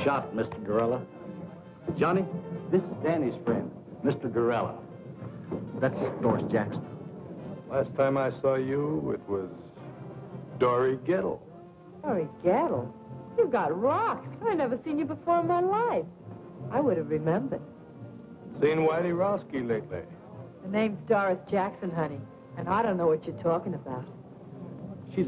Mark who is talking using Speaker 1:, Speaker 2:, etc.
Speaker 1: shot, Mr. Gorilla. Johnny, this is Danny's friend, Mr. Gorilla. That's Doris Jackson.
Speaker 2: Last time I saw you, it was Dory Gettle.
Speaker 3: Dory Gettle? You got rocked. I never seen you before in my life. I would have remembered.
Speaker 2: Seen Whitey Rosky lately?
Speaker 3: The name's Doris Jackson, honey, and I don't know what you're talking about.